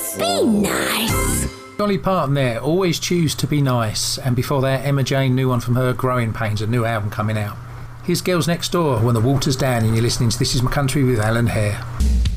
Be nice. Dolly Parton there, Always Choose to Be Nice, and before that Emma Jane, new one from her, Growing Pains, a new album coming out. Here's Girls Next Door, When the Water's Down, and you're listening to This Is My Country with Alan Hare.